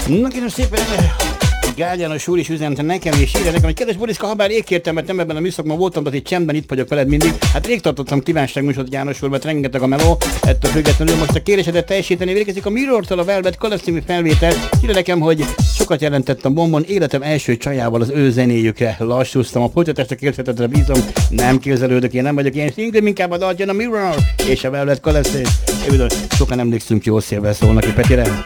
Na kérem szépen, Gágy János úr is üzente nekem, és írja nekem, hogy kedves Boriszka, habár égkértem, mert nem ebben a műszakban voltam, de itt csendben itt vagyok veled mindig. Hát rég tartottam kívánságműsort János úr, mert rengeteg a meló, ettől függetlenül most a kérésedet teljesíteni végzik a Mirror-tól a Velvet Colors című felvétel. Írja nekem, hogy sokat jelentett a Bombon, életem első csajával az ő zenéjükre lassúztam, a folytatást a készletetre bízom, nem képzelődök, én nem vagyok ilyen szinglim, inkább a dalt jön a Mirror és a Velvet Colors. Sokan emlékszünk, jó szélvel szólnak ki Petire.